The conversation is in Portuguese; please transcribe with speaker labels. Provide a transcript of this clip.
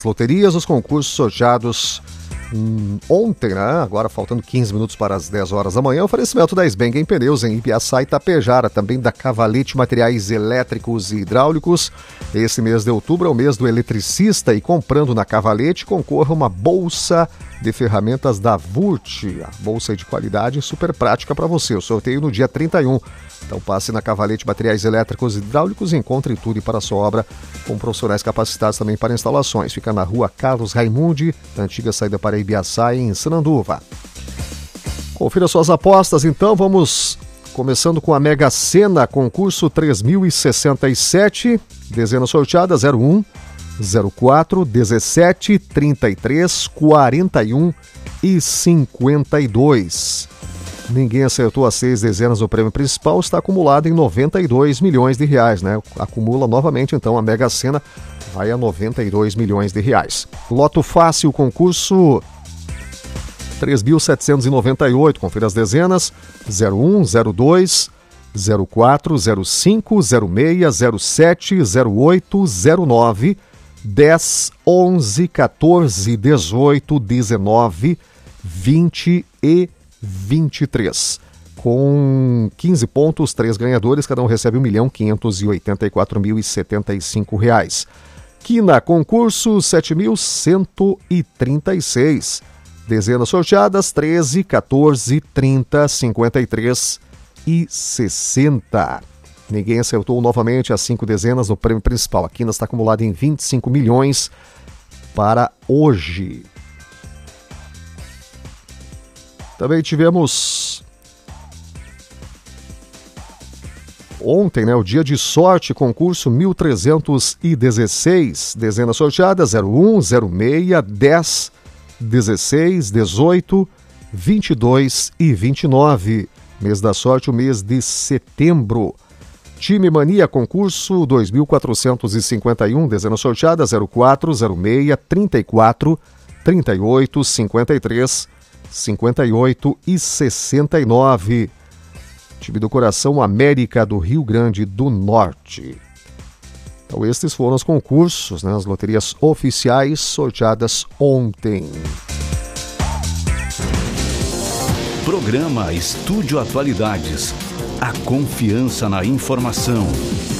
Speaker 1: Loterias, os concursos sorteados ontem, né? Agora faltando 15 minutos para as 10 horas da manhã, oferecimento da Sbeng em Pneus, em Ibiaçá e Itapejara, também da Cavalete Materiais Elétricos e Hidráulicos. Esse mês de outubro é o mês do eletricista e comprando na Cavalete concorra uma bolsa de ferramentas da Vurt, a bolsa de qualidade super prática para você. O sorteio no dia 31. Então passe na Cavalete Materiais Elétricos e Hidráulicos e encontre tudo para a sua obra com profissionais capacitados também para instalações. Fica na rua Carlos Raimundi, da antiga saída para Ibiaçá, em Sananduva. Confira suas apostas, então. Vamos começando com a Mega Sena, concurso 3067, dezena sorteada 01, 04, 17, 33, 41 e 52. Ninguém acertou as 6 dezenas do prêmio principal, está acumulado em 92 milhões de reais, né? Acumula novamente, então, a Mega Sena vai a 92 milhões de reais. Loto Fácil, concurso 3.798, confira as dezenas 01, 02, 04, 05, 06, 07, 08, 09, 10, 11, 14, 18, 19, 20 e 23. Com 15 pontos, 3 ganhadores, cada um recebe R$1.584.075. Quina, concurso 7.136. Dezenas sorteadas 13, 14, 30, 53 e 60. Ninguém acertou novamente as 5 dezenas no prêmio principal. A Quina está acumulada em 25 milhões para hoje. Também tivemos ontem, né, o dia de sorte, concurso 1316, dezenas sorteadas 01, 06, 10, 16, 18, 22 e 29. Mês da sorte, o mês de setembro. Time Mania, concurso 2451, dezenas sorteadas 04, 06, 34, 38, 53, 58 e 69. Time do Coração América do Rio Grande do Norte. Então estes foram os concursos, né, as loterias oficiais sorteadas ontem.
Speaker 2: Programa Estúdio Atualidades. A confiança na informação.